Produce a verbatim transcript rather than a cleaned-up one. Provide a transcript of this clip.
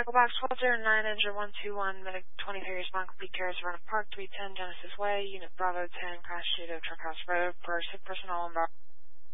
Medical Box twelve oh nine, Engine one two one, Medic twenty-three, respond complete care is Vernon Park, three ten Genesis Way, Unit Bravo ten, crash due to Truck House Road, for sick personnel and